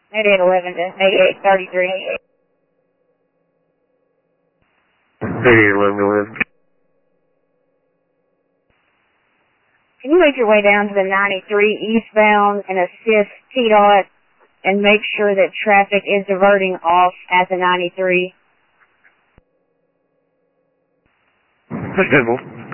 8811 to 8833. 8811. Can you make your way down to the 93 eastbound and assist TDOT and make sure that traffic is diverting off at the 93? Signal.